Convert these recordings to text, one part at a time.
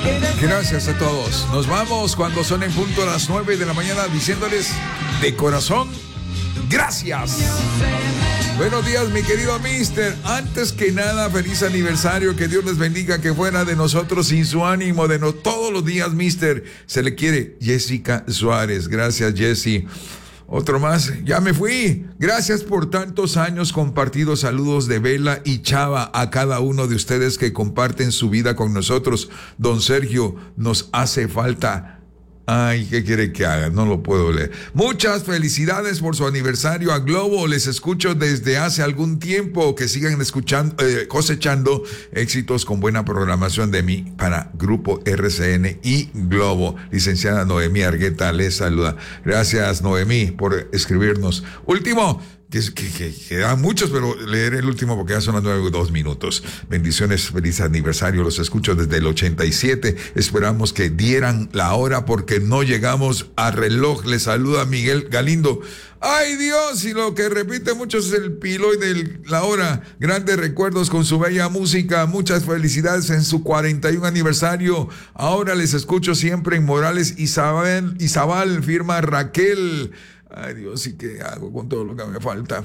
Gracias a todos. Nos vamos cuando son en punto a las 9 de la mañana diciéndoles de corazón, gracias. Buenos días, mi querido mister. Antes que nada, feliz aniversario. Que Dios les bendiga, que fuera de nosotros sin su ánimo, de no todos los días, mister. Se le quiere. Jessica Suárez. Gracias, Jessie. Otro más, ya me fui. Gracias por tantos años compartidos. Saludos de Vela y Chava a cada uno de ustedes que comparten su vida con nosotros. Don Sergio, nos hace falta. Ay, ¿qué quiere que haga? No lo puedo leer. Muchas felicidades por su aniversario a Globo. Les escucho desde hace algún tiempo. Que sigan escuchando, cosechando éxitos con buena programación de mí para Grupo RCN y Globo. Licenciada Noemí Argueta les saluda. Gracias, Noemí, por escribirnos. Último. Que dan muchos, pero leeré el último porque ya son las 9:02. Bendiciones, feliz aniversario. Los escucho desde el 87. Esperamos que dieran la hora porque no llegamos a reloj. Les saluda Miguel Galindo. ¡Ay, Dios! Y lo que repite mucho es el pilo y de la hora. Grandes recuerdos con su bella música. Muchas felicidades en su 41 aniversario. Ahora les escucho siempre en Morales Izabal, firma Raquel. Ay, Dios, ¿y qué hago con todo lo que me falta?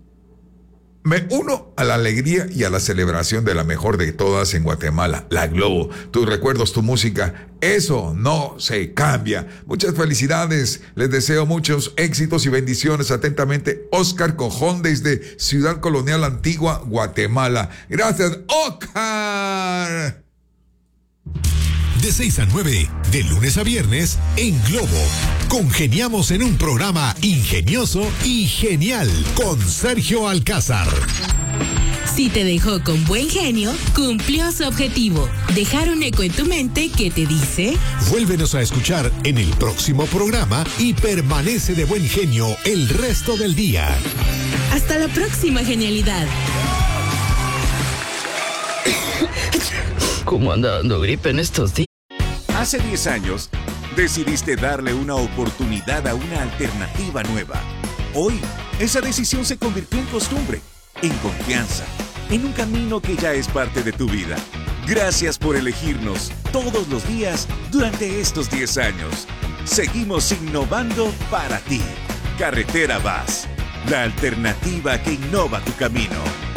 Me uno a la alegría y a la celebración de la mejor de todas en Guatemala, la Globo. Tus recuerdos, tu música, eso no se cambia. Muchas felicidades, les deseo muchos éxitos y bendiciones. Atentamente, Oscar Cojón desde Ciudad Colonial Antigua, Guatemala. Gracias, Oscar. De 6 a 9, de lunes a viernes, en Globo. Congeniamos en un programa ingenioso y genial con Sergio Alcázar. Si te dejó con buen genio, cumplió su objetivo. Dejar un eco en tu mente que te dice: vuélvenos a escuchar en el próximo programa y permanece de buen genio el resto del día. Hasta la próxima genialidad. ¿Cómo anda dando gripe en estos días? Hace 10 años, decidiste darle una oportunidad a una alternativa nueva. Hoy, esa decisión se convirtió en costumbre, en confianza, en un camino que ya es parte de tu vida. Gracias por elegirnos todos los días durante estos 10 años. Seguimos innovando para ti. Carretera Vas, la alternativa que innova tu camino.